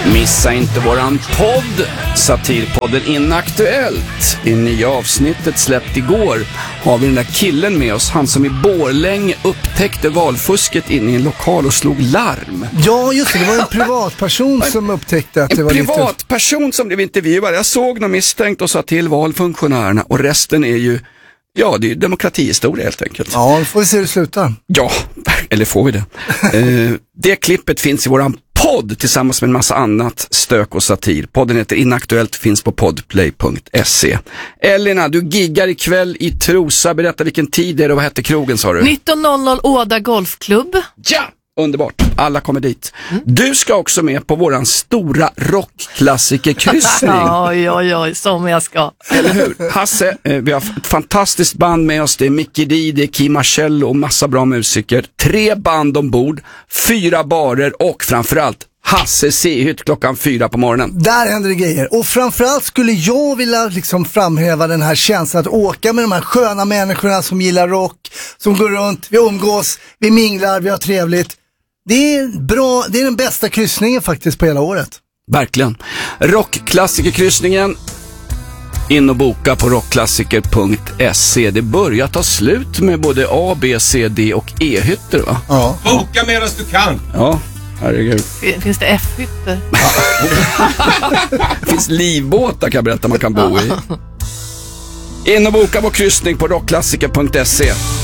Missa inte våran podd, satirpodden Inaktuellt. I nya avsnittet släppt igår har vi den där killen med oss, han som i Borlänge upptäckte valfusket inne i en lokal och slog larm. Ja, just det, det var en privatperson som upptäckte att det var lite... En privatperson som blev intervjuad. Jag såg någon misstänkt och sa till valfunktionärerna, och resten är ju, ja, det är ju demokratihistoria helt enkelt. Ja, får vi se hur det slutar. Ja, eller får vi det? Det klippet finns i våran podd tillsammans med en massa annat stök och satir. Podden heter Inaktuellt, finns på podplay.se. Elina, du giggar ikväll i Trosa. Berätta vilken tid det är och vad heter krogen, sa du? 19.00 Åda Golfklubb. Ja, underbart. Alla kommer dit. Du ska också med på våran stora rockklassikerkryssning. Oj, som jag ska. Eller hur? Hasse, vi har ett fantastiskt band med oss. Det är Mickey D, det är Kim Marcello och massa bra musiker. 3 band ombord, 4 barer och framförallt Hasse Sehytt klockan 4 på morgonen. Där händer det grejer. Och framförallt skulle jag vilja liksom framhäva den här känslan att åka med de här sköna människorna som gillar rock, som går runt, vi umgås, vi minglar, vi har trevligt. Det är bra, det är den bästa kryssningen faktiskt på hela året. Verkligen. Rockklassikerkryssningen. In och boka på rockklassiker.se. Det börjar ta slut med både A, B, C, D och E-hytter, va? Ja. Boka medan du kan. Ja, herregud. Finns det F-hytter? Det finns livbåtar, kan jag berätta, man kan bo i. In och boka på kryssning på rockklassiker.se.